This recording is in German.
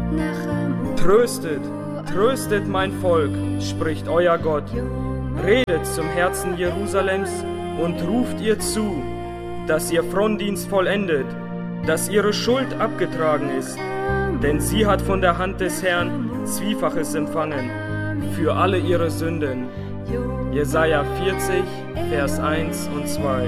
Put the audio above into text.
Tröstet, tröstet mein Volk, spricht euer Gott. Redet zum Herzen Jerusalems und ruft ihr zu, dass ihr Frondienst vollendet, dass ihre Schuld abgetragen ist. Denn sie hat von der Hand des Herrn Zwiefaches empfangen, für alle ihre Sünden. Jesaja 40, Vers 1 und 2.